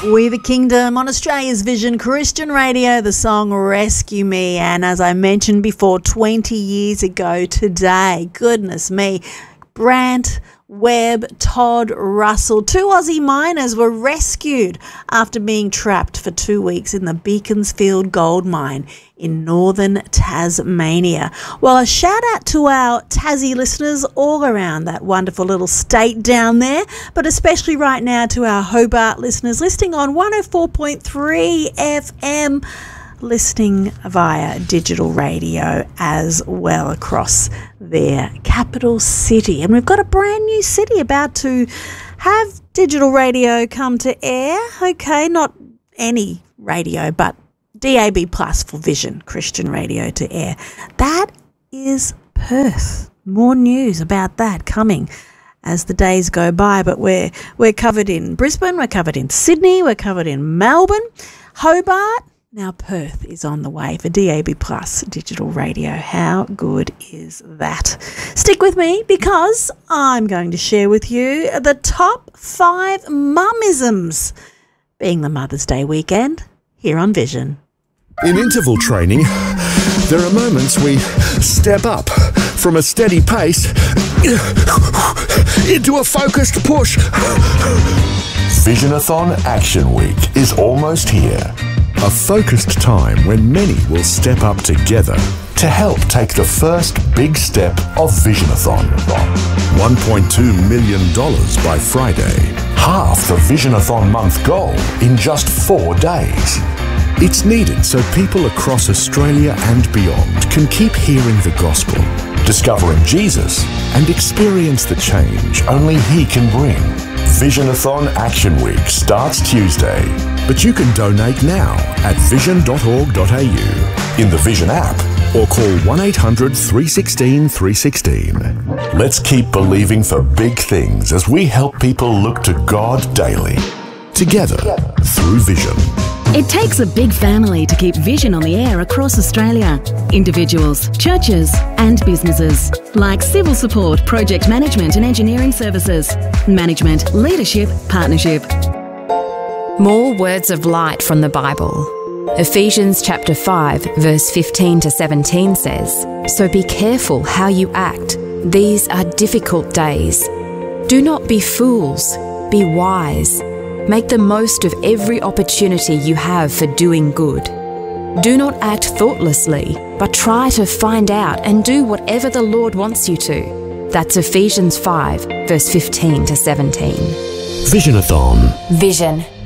We the Kingdom on Australia's Vision Christian Radio, the song Rescue Me. And as I mentioned before, 20 years ago today, goodness me, Brant, Webb, Todd, Russell, two Aussie miners were rescued after being trapped for 2 weeks in the Beaconsfield gold mine in northern Tasmania. Well, a shout out to our Tassie listeners all around that wonderful little state down there, but especially right now to our Hobart listeners listening on 104.3 FM, listening via digital radio as well across their capital city. And we've got a brand new city about to have digital radio come to air. Okay, not any radio, but DAB Plus for Vision Christian Radio to air. That is Perth. More news about that coming as the days go by. But we're covered in Brisbane, we're covered in Sydney, we're covered in Melbourne, Hobart. Now Perth is on the way for DAB Plus digital radio. How good is that? Stick with me because I'm going to share with you the top 5 mumisms, being the Mother's Day weekend, here on Vision. In interval training, there are moments we step up from a steady pace into a focused push. Visionathon Action Week is almost here. A focused time when many will step up together to help take the first big step of Visionathon. $1.2 million by Friday. Half the Visionathon month goal in just 4 days. It's needed so people across Australia and beyond can keep hearing the gospel, discovering Jesus, and experience the change only He can bring. Visionathon Action Week starts Tuesday. But you can donate now at vision.org.au, in the Vision app, or call 1-800 316 316. Let's keep believing for big things as we help people look to God daily. Together through Vision. It takes a big family to keep Vision on the air across Australia. Individuals, churches and businesses, like civil support, project management and engineering services, management, leadership, partnership. More words of light from the Bible. Ephesians chapter 5 verse 15 to 17 says, "So be careful how you act. These are difficult days. Do not be fools, be wise. Make the most of every opportunity you have for doing good. Do not act thoughtlessly, but try to find out and do whatever the Lord wants you to." That's Ephesians 5 verse 15 to 17. Visionathon. Vision.